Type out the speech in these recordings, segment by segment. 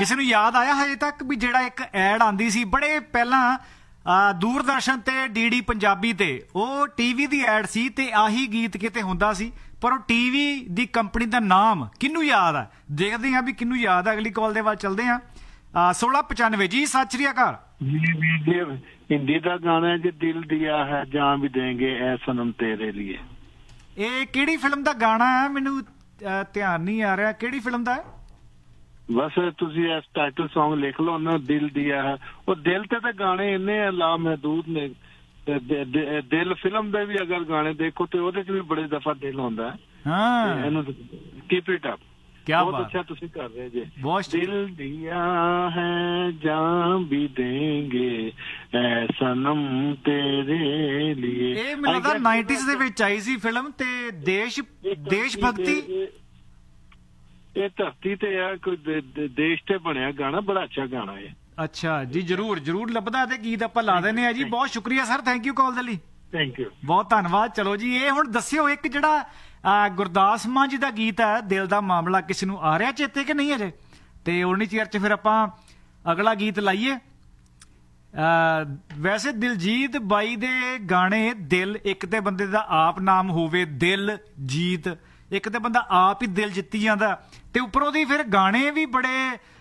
ਕਿਸੇ ਨੂੰ ਯਾਦ ਆਇਆ ਹਜੇ ਤੱਕ ਵੀ ਜਿਹੜਾ ਇੱਕ ਐਡ ਆਂਦੀ ਸੀ ਬੜੇ ਪਹਿਲਾਂ ਦੂਰਦਰਸ਼ਨ ਤੇ ਡੀਡੀ ਪੰਜਾਬੀ ਤੇ, ਉਹ ਟੀਵੀ ਦੀ ਐਡ ਸੀ ਤੇ ਆਹੀ ਗੀਤ ਕਿਤੇ ਹੁੰਦਾ ਸੀ, ਪਰ ਉਹ ਟੀਵੀ ਦੀ ਕੰਪਨੀ ਦਾ ਨਾਮ ਕਿਹਨੂੰ ਯਾਦ ਆ? ਦੇਖਦੇ ਹਾਂ ਵੀ ਕਿਹਨੂੰ ਯਾਦ ਆ। ਅਗਲੀ ਕਾਲ ਦੇ ਵੱਲ ਚੱਲਦੇ ਹਾਂ। 1695 ਜੀ, ਸਤਿ ਸ਼੍ਰੀ ਅਕਾਲ। हिंदी का गाना है जो दिल दिया है जान भी देंगे ऐ सनम तेरे लिए। ਇਹ ਕਿਹੜੀ ਫਿਲਮ ਦਾ ਗਾਣਾ ਹੈ? ਮੈਨੂੰ ਧਿਆਨ ਨਹੀਂ ਆ ਰਿਹਾ ਕਿਹੜੀ ਫਿਲਮ ਦਾ ਹੈ। बस तुसी इस टाइटल सॉन्ग लिख लो ना, दिल दिया है। वो दिल ते गाने इन्ने लामहदूद ने। दिल फिल्म दे भी अगर गाने देखो तो ओदे च भी बड़े दफा दिल होंदा है। हाँ, कीप इट अप, क्या बहुत बात। अच्छा तुसी कर रहे जे। बहुत दिल दिया है जान भी देंगे ऐ सनम तेरे लिए। ਇਹ ਮੈਨੂੰ ਲੱਗਦਾ 90s ਦੇ ਵਿੱਚ ਆਈ ਸੀ ਫਿਲਮ ਤੇ ਦੇਸ਼ ਭਗਤੀ। ਇਹ ਧਰਤੀ ਤੇ ਆ ਕੋਈ ਦੇਸ਼ ਤੇ ਬਣਿਆ ਗਾਣਾ, ਬੜਾ ਅੱਛਾ ਗਾਣਾ ਹੈ। ਅੱਛਾ ਜੀ, ਜਰੂਰ ਲੱਭਦਾ ਤੇ ਗੀਤ ਆਪਾਂ ਲਾ ਦਿੰਦੇ ਆ ਜੀ। ਬਹੁਤ ਸ਼ੁਕਰੀਆ ਸਰ, ਥੈਂਕ ਯੂ ਕਾਲ ਦੇ ਲਈ। ਥੈਂਕ ਯੂ, ਬਹੁਤ ਧੰਨਵਾਦ। ਚਲੋ ਜੀ, ਇਹ ਹੁਣ ਦੱਸਿਓ ਇੱਕ ਜਿਹੜਾ ਗੁਰਦਾਸ ਮਾਨ ਜੀ ਦਾ ਗੀਤ ਹੈ ਦਿਲ ਦਾ ਮਾਮਲਾ, ਕਿਸੇ ਨੂੰ ਆ ਰਿਹਾ ਚੇਤੇ ਕਿ ਨਹੀਂ ਅਜੇ? ਤੇ ਉਨੀ ਚਿਰ ਚ ਫਿਰ ਆਪਾਂ ਅਗਲਾ ਗੀਤ ਲਾਈਏ। ਵੈਸੇ ਦਿਲਜੀਤ ਬਾਈ ਦੇ ਗਾਣੇ, ਦਿਲ ਇੱਕ ਤੇ ਬੰਦੇ ਦਾ ਆਪ ਨਾਮ ਹੋਵੇ ਦਿਲ ਜੀਤ, ਇੱਕ ਤੇ ਬੰਦਾ ਆਪ ਹੀ ਦਿਲ ਜਿੱਤੀ ਜਾਂਦਾ, ਤੇ ਉੱਪਰੋਂ ਦੀ ਫਿਰ ਗਾਣੇ ਵੀ ਬੜੇ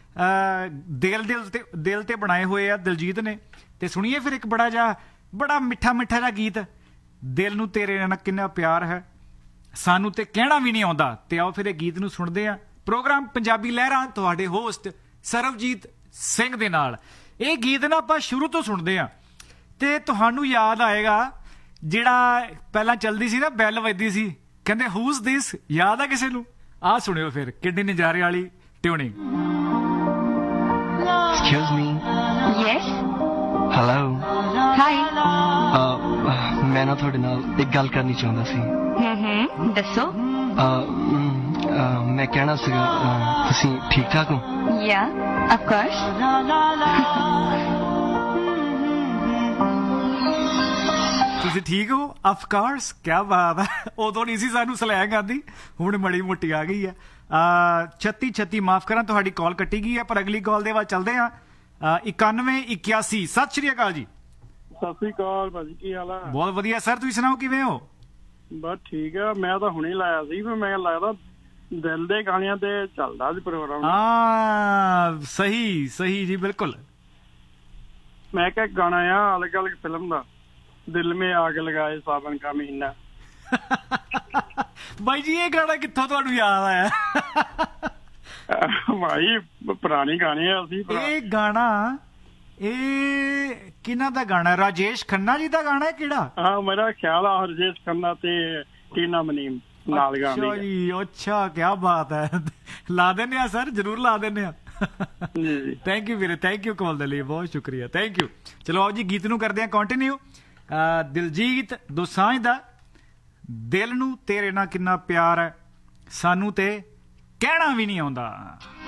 ਦਿਲ ਤੇ ਬਣਾਏ ਹੋਏ ਆ ਦਿਲਜੀਤ ਨੇ। ਤੇ ਸੁਣੀਏ ਫਿਰ ਇੱਕ ਬੜਾ ਮਿੱਠਾ ਜਿਹਾ ਗੀਤ, ਦਿਲ ਨੂੰ ਤੇਰੇ ਨਾਲ ਕਿੰਨਾ ਪਿਆਰ ਹੈ ਸਾਨੂੰ ਤੇ ਕਹਿਣਾ ਵੀ ਨਹੀਂ ਆਉਂਦਾ। ਤੇ ਆਓ ਫਿਰ ਇਹ ਗੀਤ ਨੂੰ ਸੁਣਦੇ ਆ। ਪ੍ਰੋਗਰਾਮ ਪੰਜਾਬੀ ਲਹਿਰਾਂ ਤੁਹਾਡੇ ਹੋਸਟ ਸਰਵਜੀਤ ਸਿੰਘ ਦੇ ਨਾਲ। ਇਹ ਗੀਤ ਨਾ ਆਪਾਂ ਸ਼ੁਰੂ ਤੋਂ ਸੁਣਦੇ ਆ ਤੇ ਤੁਹਾਨੂੰ ਯਾਦ ਆਏਗਾ ਜਿਹੜਾ ਪਹਿਲਾਂ ਚੱਲਦੀ ਸੀ ਨਾ, ਬੈਲ ਵੱਜਦੀ ਸੀ, ਕਹਿੰਦੇ ਹੂਜ਼ ਦਿਸ, ਯਾਦ ਆ ਕਿਸੇ ਨੂੰ? ਆਹ ਸੁਣਿਓ ਫਿਰ, ਕਿੰਨੀ ਨਜ਼ਾਰੇ ਵਾਲੀ tuning. Excuse me. Yes. Hello. Hi. ਮੈਂ ਨਾ ਤੁਹਾਡੇ ਨਾਲ ਇੱਕ ਗੱਲ ਕਰਨੀ ਚਾਹੁੰਦਾ ਸੀ। ਦੱਸੋ। ਮੈਂ ਕਹਿਣਾ ਸੀਗਾ, ਤੁਸੀਂ ਠੀਕ ਠਾਕ ਹੋ? Yeah, of course. ਤੁਸੀਂ ਠੀਕ ਹੋ? ਆਫ ਕੋਰਸ, ਕਿਆ ਬਾਤ ਹੈ। ਉਦੋਂ ਨਹੀਂ ਸੀ ਸਾਨੂੰ ਸਲੈਂਗ ਆਉਂਦੀ, ਹੁਣ ਮੜੀ ਮੋਟੀ ਆ ਗਈ ਹੈ। 36 ਮਾਫ ਕਰਾਂ, ਤੁਹਾਡੀ ਕਾਲ ਕੱਟੀ ਗਈ ਹੈ, ਪਰ ਅਗਲੀ ਕਾਲ ਦੇ ਵੱਲ ਚੱਲਦੇ ਹਾਂ। 9181। ਸਤਿ ਸ਼੍ਰੀ ਅਕਾਲ ਜੀ। ਸਤਿ ਸ੍ਰੀ ਅਕਾਲ ਭਾਜੀ, ਕੀ ਹਾਲ ਆ? ਬਹੁਤ ਵਧੀਆ ਸਰ, ਤੁਸੀਂ ਸੁਣਾਓ ਕਿਵੇਂ ਹੋ? ਬਸ ਠੀਕ ਆ। ਮੈਂ ਤਾਂ ਹੁਣੇ ਲਾਇਆ ਸੀ, ਪਰ ਮੈਂ ਲੱਗਦਾ ਦਿਲ ਦੇ ਗਾਣਿਆਂ ਤੇ ਚੱਲਦਾ ਸੀ ਪ੍ਰੋਗਰਾਮ। ਹਾਂ, ਸਹੀ ਜੀ, ਬਿਲਕੁਲ। ਮੈਂ ਕਿਹਾ ਗਾਣਾ ਆ ਅਲੱਗ ਅਲੱਗ ਫਿਲਮ ਦਾ, ਦਿਲ ਮੇ ਆਗ ਲਗਾਏ ਸਾਵਨ ਕਾ ਮਹੀਨਾ। ਬਾਈ ਜੀ, ਇਹ ਗਾਣਾ ਕਿੱਥੋਂ ਤੁਹਾਨੂੰ ਯਾਦ ਆਇਆ? ਭਾਈ ਪੁਰਾਣੇ ਗਾਣੇ ਆ ਅਸੀਂ। ਇਹ ਗਾਣਾ ਇਹ ਕਿਹਨਾਂ ਦਾ ਗਾਣਾ? ਰਾਜੇਸ਼ ਖੰਨਾ ਜੀ ਦਾ ਗਾਣਾ ਹੈ ਕਿਹੜਾ? ਹਾਂ, ਮੇਰਾ ਖਿਆਲ ਆ ਹਰਜੇਸ਼ ਖੰਨਾ ਤੇ ਟੀਨਾ ਮਨੀਮ ਨਾਲ ਗਾਣੇ। ਅੱਛਾ ਜੀ, ਅੱਛਾ, ਕਿਆ ਬਾਤ ਹੈ। ਲਾ ਦਿੰਦੇ ਆ ਸਰ, ਜਰੂਰ ਲਾ ਦਿੰਦੇ ਆ। ਜੀ, ਥੈਂਕ ਯੂ ਵੀਰੇ, ਥੈਂਕ ਯੂ ਕਾਲ ਦੇ ਲਈ, ਬਹੁਤ ਸ਼ੁਕਰੀਆ, ਥੈਂਕ ਯੂ। ਚਲੋ ਆਓ ਜੀ, ਗੀਤ ਨੂੰ ਕਰਦੇ ਆ ਕੰਟੀਨਿਊ। ਦਿਲਜੀਤ ਦੋਸਾਂਝ ਦਾ ਦਿਲ ਨੂੰ ਤੇਰੇ ਨਾਲ ਕਿੰਨਾ ਪਿਆਰ ਹੈ ਸਾਨੂੰ ਤੇ ਕਹਿਣਾ ਵੀ ਨਹੀਂ ਆਉਂਦਾ।